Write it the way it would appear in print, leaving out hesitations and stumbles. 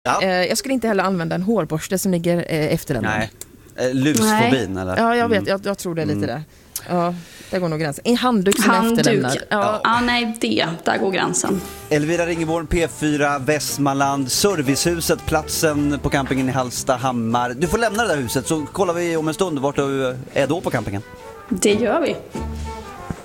Ja. Jag skulle inte heller använda en hårborste som ligger efter den. Nej. Lusfobin eller? Ja, jag vet. Jag tror det är lite där. Ja, där går nog gränsen. En handduk som är efterlämnad. Nej, där går gränsen. Elvira Ringeborn, P4, Västmanland, servicehuset, platsen på campingen i Hallstahammar. Du får lämna det där huset så kollar vi om en stund vart du är då på campingen. Det gör vi.